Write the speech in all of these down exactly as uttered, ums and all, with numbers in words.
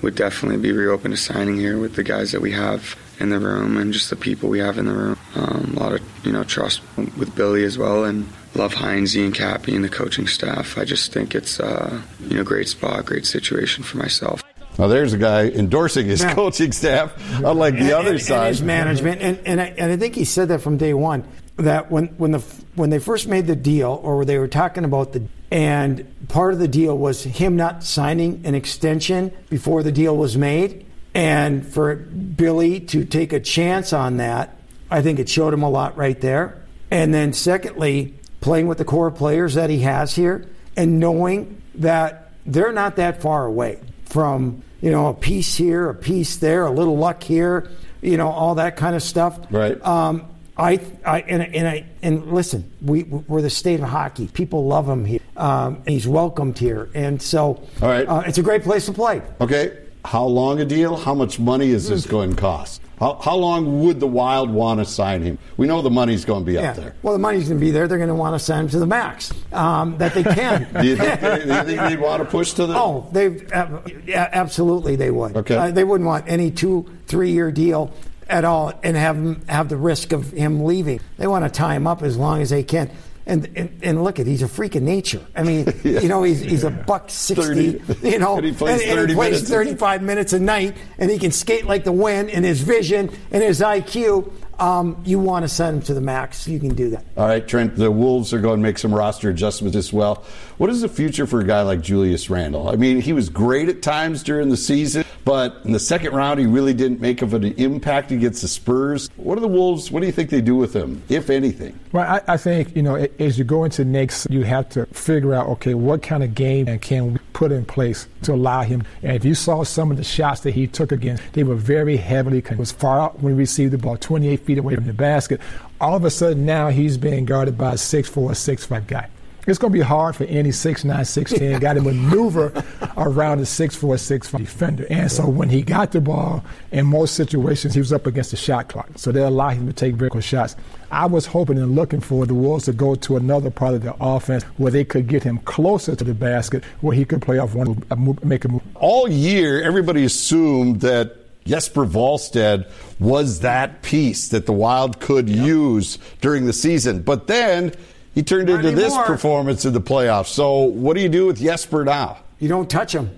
would definitely be reopened to signing here with the guys that we have in the room and just the people we have in the room. Um, a lot of, you know, trust with Billy as well, and love Heinze and Cappy and the coaching staff. I just think it's, uh, you know, great spot, great situation for myself. Well, there's a guy endorsing his yeah. coaching staff, unlike the and, other and, side. And his management, and and I, and I think he said that from day one, that when when the when they first made the deal, or they were talking about the, and part of the deal was him not signing an extension before the deal was made, and for Billy to take a chance on that, I think it showed him a lot right there. And then secondly, playing with the core players that he has here, and knowing that they're not that far away from, you know, a piece here, a piece there, a little luck here, you know, all that kind of stuff. Right. Um, I, I, and, and I, and listen, we, we're the state of hockey. People love him here. Um, and he's welcomed here. And so, all right. uh, it's a great place to play. Okay. How long a deal? How much money is this going to cost? How, how long would the Wild want to sign him? We know the money's going to be yeah. up there. Well, the money's going to be there. They're going to want to sign him to the max um, that they can. do, you think they, do you think they'd want to push to the? Oh, they uh, yeah, absolutely they would. Okay. Uh, they wouldn't want any two, three-year deal at all and have him, have the risk of him leaving. They want to tie him up as long as they can. And, and and look at, he's a freak of nature. I mean, yeah. you know, he's he's a buck sixty. thirty You know, and he plays, and, and he plays thirty-five minutes a night, and he can skate like the wind. And his vision and his I Q. Um, you want to send him to the max, you can do that. All right, Trent, the Wolves are going to make some roster adjustments as well. What is the future for a guy like Julius Randle? I mean, he was great at times during the season, but in the second round, he really didn't make of an impact against the Spurs. What are the Wolves, what do you think they do with him, if anything? Well, I, I think, you know, as you go into next, you have to figure out, okay, what kind of game can we put in place to allow him. And if you saw some of the shots that he took against, they were very heavily, it was far out when he received the ball, twenty-eight feet away from the basket. All of a sudden now he's being guarded by a six four, six five guy. It's going to be hard for any six nine, six ten guy to maneuver around a six four, six five defender. And so when he got the ball, in most situations, he was up against the shot clock. So they allow him to take vertical shots. I was hoping and looking for the Wolves to go to another part of the offense where they could get him closer to the basket, where he could play off one, make a move. All year, everybody assumed that Jesper Wallstedt was that piece that the Wild could yep. use during the season. But then he turned Not into anymore. This performance in the playoffs. So what do you do with Jesper now? You don't touch him.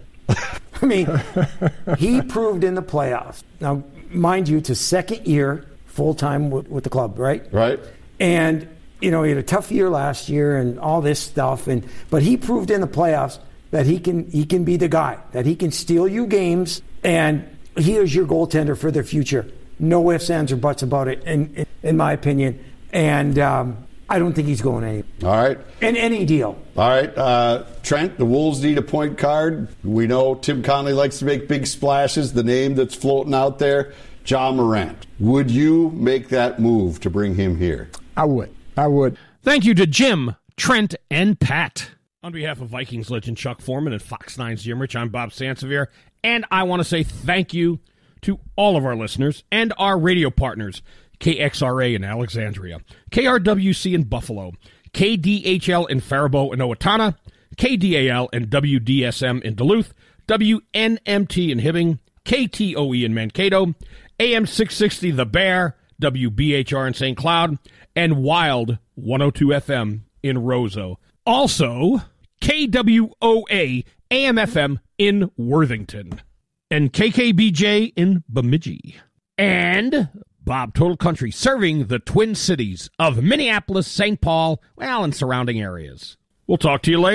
I mean, he proved in the playoffs. Now, mind you, it's his second year full-time with, with the club, right? Right. And, you know, he had a tough year last year and all this stuff. And but he proved in the playoffs that he can he can be the guy, that he can steal you games, and he is your goaltender for the future. No ifs, ands, or buts about it, in, in, in my opinion. And um, I don't think he's going anywhere. All right. In any deal. All right. Uh, Trent, the Wolves need a point guard. We know Tim Connolly likes to make big splashes. The name that's floating out there, Ja Morant. Would you make that move to bring him here? I would. I would. Thank you to Jim, Trent, and Pat. On behalf of Vikings legend Chuck Foreman and Fox nine's Jim Rich, I'm Bob Sansevier. And I want to say thank you to all of our listeners and our radio partners, K X R A in Alexandria, K R W C in Buffalo, K D H L in Faribault and Owatonna, K D A L and W D S M in Duluth, W N M T in Hibbing, K T O E in Mankato, A M six sixty The Bear, W B H R in Saint Cloud, and Wild one oh two F M in Roseau. Also, K W O A A M F M in Worthington, and K K B J in Bemidji, and Bob Total Country, serving the Twin Cities of Minneapolis, Saint Paul, well, and surrounding areas. We'll talk to you later.